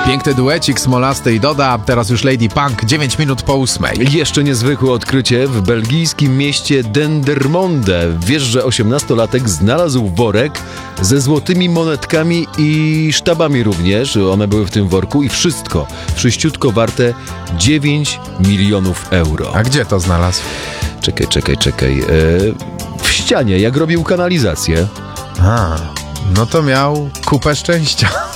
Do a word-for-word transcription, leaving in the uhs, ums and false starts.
Piękny duecik Smolasty i Doda, teraz już Lady Punk, dziewięć minut po ósmej. Jeszcze niezwykłe odkrycie w belgijskim mieście Dendermonde. Wiesz, że osiemnastolatek znalazł worek ze złotymi monetkami i sztabami również. One były w tym worku i wszystko, wszyściutko warte dziewięć milionów euro. A gdzie to znalazł? Czekaj, czekaj, czekaj. E, w ścianie, jak robił kanalizację. A, no to miał kupę szczęścia.